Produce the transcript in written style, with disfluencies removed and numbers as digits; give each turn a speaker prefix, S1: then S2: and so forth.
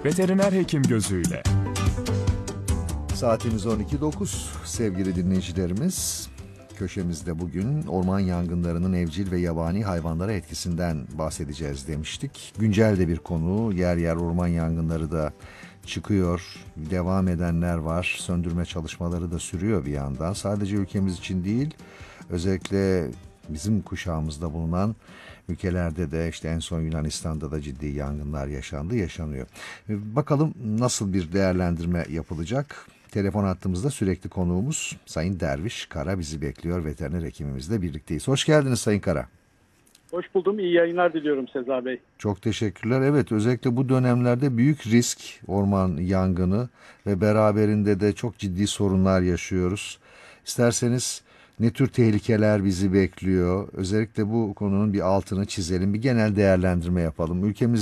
S1: Veteriner hekim gözüyle.
S2: Saatimiz 12.09 sevgili dinleyicilerimiz. Köşemizde bugün orman yangınlarının evcil ve yabani hayvanlara etkisinden bahsedeceğiz demiştik. Güncel de bir konu. Yer yer orman yangınları da çıkıyor. Devam edenler var. Söndürme çalışmaları da sürüyor bir yandan. Sadece ülkemiz için değil, özellikle bizim kuşağımızda bulunan ülkelerde de işte en son Yunanistan'da da ciddi yangınlar yaşanıyor. Bakalım nasıl bir değerlendirme yapılacak? Telefon hattımızda sürekli konuğumuz Sayın Derviş Kara bizi bekliyor. Veteriner hekimimizle birlikteyiz. Hoş geldiniz Sayın Kara.
S3: Hoş buldum. İyi yayınlar diliyorum Sezar Bey.
S2: Çok teşekkürler. Evet, özellikle bu dönemlerde büyük risk orman yangını ve beraberinde de çok ciddi sorunlar yaşıyoruz. İsterseniz ne tür tehlikeler bizi bekliyor? Özellikle bu konunun bir altını çizelim, bir genel değerlendirme yapalım. Ülkemiz